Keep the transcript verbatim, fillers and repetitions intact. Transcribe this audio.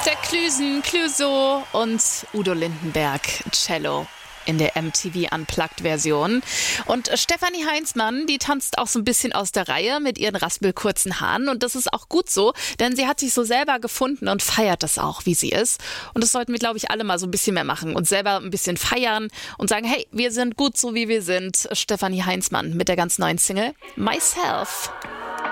Der Klüsen, Clüso und Udo Lindenberg, Cello in der M T V Unplugged-Version. Und Stefanie Heinzmann, die tanzt auch so ein bisschen aus der Reihe mit ihren raspelkurzen Haaren. Und das ist auch gut so, denn sie hat sich so selber gefunden und feiert das auch, wie sie ist. Und das sollten wir, glaube ich, alle mal so ein bisschen mehr machen und selber ein bisschen feiern und sagen, hey, wir sind gut so, wie wir sind. Stefanie Heinzmann mit der ganz neuen Single Myself.